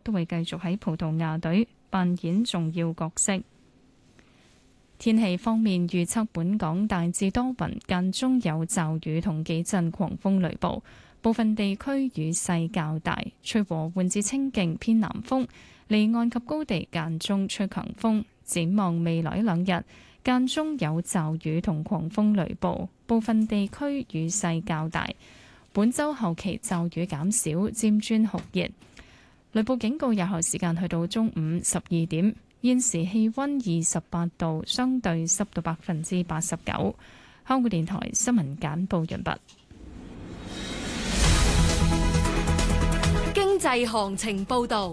都會繼續喺葡萄牙隊扮演重要角色。天氣方面預測，本港大致多雲，間中有驟雨同幾陣狂風雷暴，部分地區雨勢較大，吹和緩至清勁偏南風，離岸及高地間中吹強風。展望未來兩日，間中有驟雨同狂風雷暴，部分地區雨勢較大。本週後期驟雨減少，漸轉酷熱。雷暴警告有效時間去到中午12點。現時氣溫28度，相對濕度89%。香港電台新聞簡報完畢。 經濟行情報道。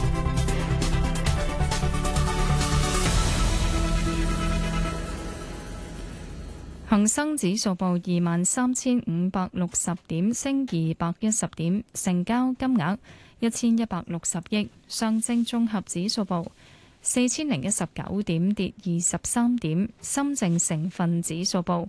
恒生指數報23,560點，升210點，成交金額1160億。上證綜合指數報4019點，跌23點。深證成分指數報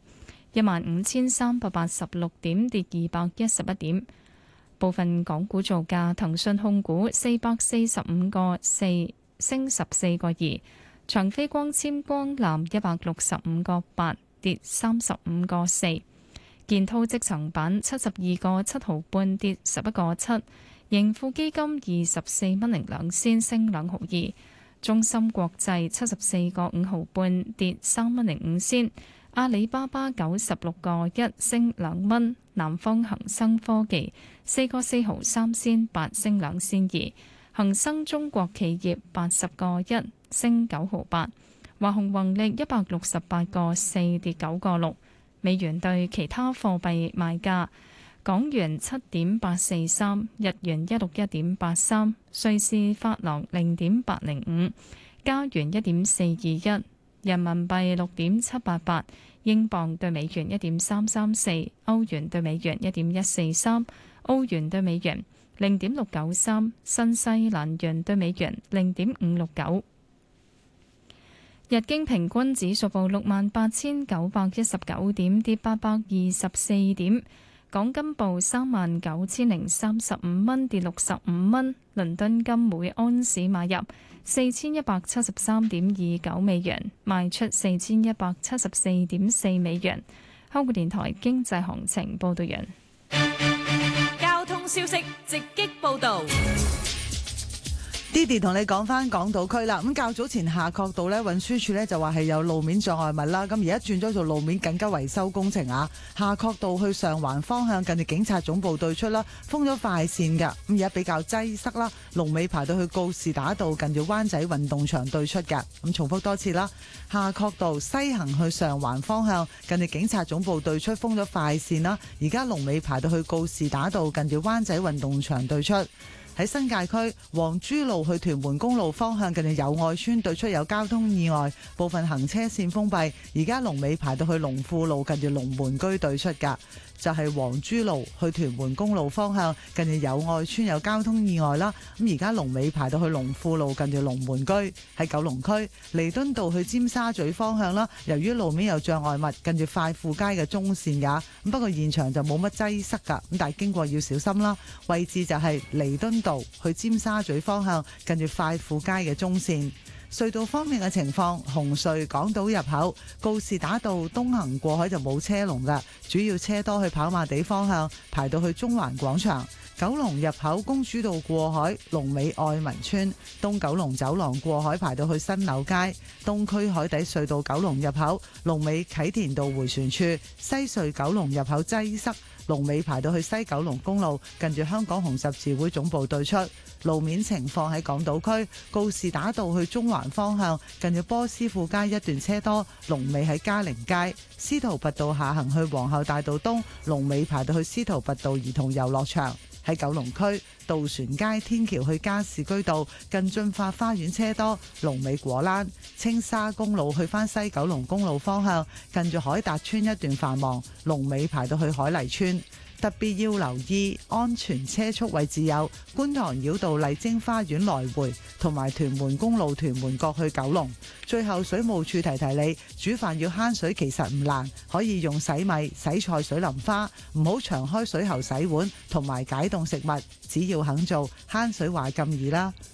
15,386點，跌211點。部分港股造價：騰訊控股445個4升14個2，長飛光纖光纜165個8跌35個4，建滔積層板72個7毫半跌11個7，盈富基金24蚊02仙升2毫2。中芯國際74個5毫半跌3蚊05仙，阿里巴巴96個1升2蚊，南方恒生科技4個4毫3仙8升2仙2，恒生中國企業80個1升9毫8，華虹宏力168個4跌9個6。美元對其他貨幣賣價。港元7.843，日元161.83，瑞士法郎0.805，加元1.421，人民幣6.788，英鎊對美元1.334，歐元對美元1.143，澳元對美元0.693，新西蘭元對美元0.569。日經平均指數報68,919點，跌824點。港金報39,035蚊，跌65蚊。倫敦金每安士買入4173.29美元，賣出4174.4美元。香港電台經濟行情報道完。 交通消息直擊報道。 Didi 同你講翻港島區啦，咁較早前夏慤道呢，運輸署呢就話係有路面障礙物啦，咁而家轉咗做路面緊急維修工程啊。夏慤道去上環方向近住警察總部對出啦，封咗快線㗎，咁而家比較擠塞啦，龍尾排到去告士打道近住灣仔運動場對出㗎。咁重複多次啦，夏慤道西行去上環方向近住警察總部對出封咗快線啦，而家龍尾排到去告士打道近住灣仔運動場對出。喺新界區黃珠路去屯門公路方向近住友愛邨對出有交通意外，部分行車線封閉，而家龍尾排到去龍富路近住龍門居對出㗎。就係黃珠路去屯門公路方向近住友愛邨有交通意外啦，咁而家龍尾排到去龍富路近住龍門居。喺九龍區彌敦道去尖沙咀方向啦，由於路面有障礙物近住快富街嘅中線㗎，咁不過現場就冇乜擠塞㗎，咁但係經過要小心啦。位置就係彌敦道去尖沙咀方向近住快富街嘅中線。隧道方面嘅情況，紅隧港島入口告士打道東行過海就冇車龍㗎，主要車多去跑馬地方向，排到去中環廣場。九龍入口公主道過海，龍尾愛民村；東九龍走廊過海排到去新柳街。東區海底隧道九龍入口，龍尾啟田道迴旋處。西隧九龍入口擠塞，龍尾排到去西九龍公路，近住香港紅十字會總部對出。路面情況喺港島區告士打道去中環方向，近住波斯富街一段車多，龍尾喺嘉陵街。司徒拔道下行去皇后大道東，龍尾排到去司徒拔道兒童遊樂場。喺九龍區渡船街天橋去加士居道近駿發花園車多，龍尾果欄。青沙公路去返西九龍公路方向，近住海達邨一段繁忙，龍尾排到去海麗邨。特別要留意安全車速位置有觀塘繞道麗晶花園來回，同埋屯門公路屯門角去九龍。最後水務處提提你，煮飯要慳水其實唔難，可以用洗米、洗菜水淋花，唔好長開水喉洗碗同埋解凍食物，只要肯做，慳水話咁易啦。